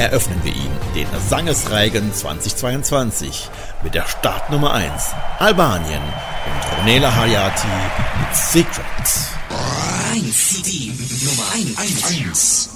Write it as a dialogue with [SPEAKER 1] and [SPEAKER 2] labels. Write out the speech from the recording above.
[SPEAKER 1] eröffnen wir ihn, den Sangesreigen 2022, mit der Startnummer 1, Albanien und Ronela Hayati mit Secrets.
[SPEAKER 2] Die Nummer 1.